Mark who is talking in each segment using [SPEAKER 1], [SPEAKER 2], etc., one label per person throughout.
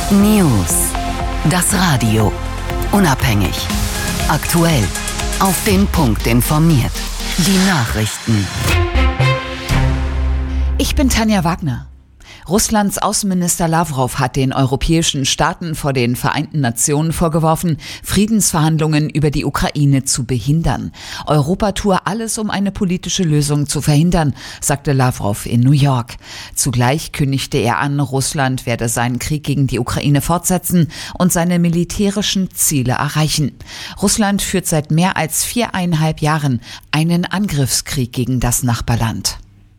[SPEAKER 1] News. Das Radio. Unabhängig. Aktuell. Auf den Punkt informiert. Die Nachrichten.
[SPEAKER 2] Ich bin Tanja Wagner. Russlands Außenminister Lavrov hat den europäischen Staaten vor den Vereinten Nationen vorgeworfen, Friedensverhandlungen über die Ukraine zu behindern. Europa tue alles, um eine politische Lösung zu verhindern, sagte Lavrov in New York. Zugleich kündigte er an, Russland werde seinen Krieg gegen die Ukraine fortsetzen und seine militärischen Ziele erreichen. Russland führt seit mehr als 4,5 Jahren einen Angriffskrieg gegen das Nachbarland.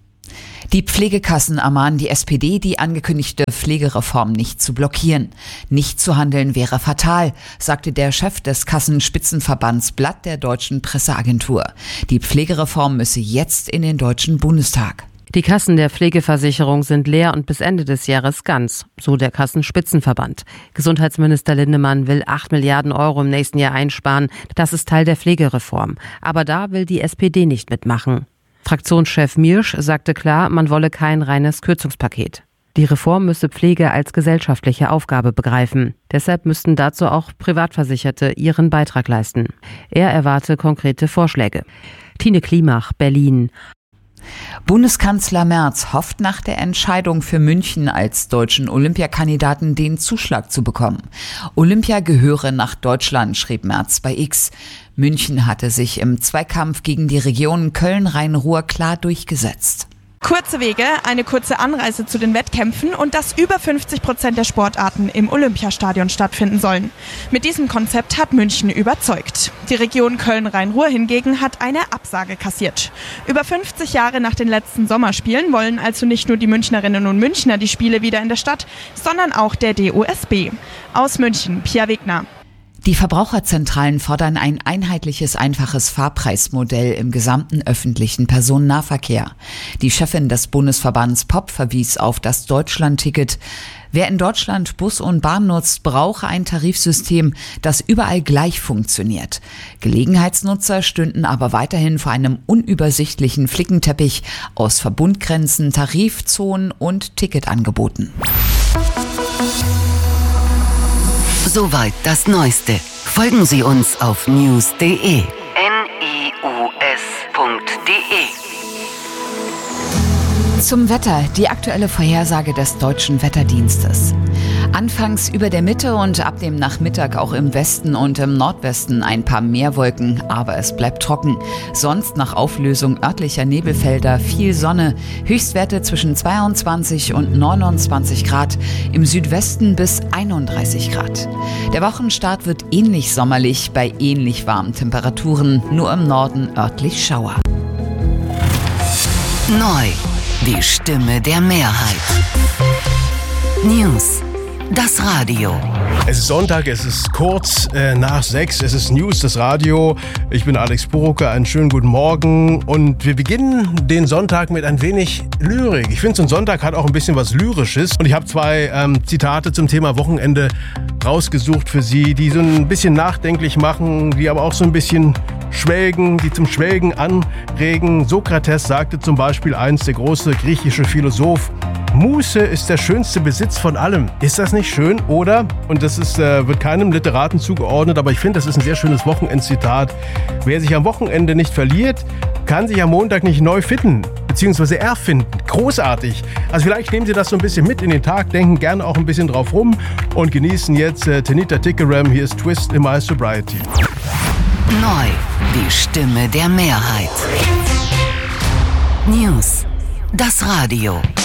[SPEAKER 2] Die Pflegekassen ermahnen die SPD, die angekündigte Pflegereform nicht zu blockieren. Nicht zu handeln wäre fatal, sagte der Chef des Kassenspitzenverbands Blatt der Deutschen Presseagentur. Die Pflegereform müsse jetzt in den Deutschen Bundestag.
[SPEAKER 3] Die Kassen der Pflegeversicherung sind leer und bis Ende des Jahres ganz, so der Kassenspitzenverband. Gesundheitsminister Lindemann will 8 Milliarden Euro im nächsten Jahr einsparen. Das ist Teil der Pflegereform. Aber da will die SPD nicht mitmachen. Fraktionschef Miersch sagte klar, man wolle kein reines Kürzungspaket. Die Reform müsse Pflege als gesellschaftliche Aufgabe begreifen. Deshalb müssten dazu auch Privatversicherte ihren Beitrag leisten. Er erwarte konkrete Vorschläge. Tine Klimach, Berlin.
[SPEAKER 2] Bundeskanzler Merz hofft nach der Entscheidung für München als deutschen Olympiakandidaten den Zuschlag zu bekommen. Olympia gehöre nach Deutschland, schrieb Merz bei X. München hatte sich im Zweikampf gegen die Region Köln-Rhein-Ruhr klar durchgesetzt.
[SPEAKER 4] Kurze Wege, eine kurze Anreise zu den Wettkämpfen und dass über 50% der Sportarten im Olympiastadion stattfinden sollen. Mit diesem Konzept hat München überzeugt. Die Region Köln-Rhein-Ruhr hingegen hat eine Absage kassiert. Über 50 Jahre nach den letzten Sommerspielen wollen also nicht nur die Münchnerinnen und Münchner die Spiele wieder in der Stadt, sondern auch der DOSB. Aus München, Pia Wegner.
[SPEAKER 2] Die Verbraucherzentralen fordern ein einheitliches, einfaches Fahrpreismodell im gesamten öffentlichen Personennahverkehr. Die Chefin des Bundesverbands POP verwies auf das Deutschland-Ticket. Wer in Deutschland Bus und Bahn nutzt, brauche ein Tarifsystem, das überall gleich funktioniert. Gelegenheitsnutzer stünden aber weiterhin vor einem unübersichtlichen Flickenteppich aus Verbundgrenzen, Tarifzonen und Ticketangeboten.
[SPEAKER 1] Soweit das Neueste. Folgen Sie uns auf news.de. news.de.
[SPEAKER 2] Zum Wetter, die aktuelle Vorhersage des Deutschen Wetterdienstes. Anfangs über der Mitte und ab dem Nachmittag auch im Westen und im Nordwesten ein paar mehr Wolken, aber es bleibt trocken. Sonst nach Auflösung örtlicher Nebelfelder viel Sonne, Höchstwerte zwischen 22 und 29 Grad, im Südwesten bis 31 Grad. Der Wochenstart wird ähnlich sommerlich bei ähnlich warmen Temperaturen, nur im Norden örtlich Schauer.
[SPEAKER 1] Neu. Die Stimme der Mehrheit. News. Das Radio.
[SPEAKER 5] Es ist Sonntag, es ist kurz nach 6, es ist News, das Radio. Ich bin Alex Burucker, einen schönen guten Morgen und wir beginnen den Sonntag mit ein wenig Lyrik. Ich finde, so ein Sonntag hat auch ein bisschen was Lyrisches und ich habe 2 Zitate zum Thema Wochenende rausgesucht für Sie, die so ein bisschen nachdenklich machen, die aber auch so ein bisschen schwelgen, die zum Schwelgen anregen. Sokrates sagte zum Beispiel einst, der große griechische Philosoph, Muße ist der schönste Besitz von allem. Ist das nicht schön? Oder, und das ist, wird keinem Literaten zugeordnet, aber ich finde, das ist ein sehr schönes Wochenendzitat. Wer sich am Wochenende nicht verliert, kann sich am Montag nicht neu finden, beziehungsweise erfinden. Großartig. Also vielleicht nehmen Sie das so ein bisschen mit in den Tag, denken gerne auch ein bisschen drauf rum und genießen jetzt Tanita Tikaram. Hier ist Twist in My Sobriety.
[SPEAKER 1] Neu. Die Stimme der Mehrheit. News. Das Radio.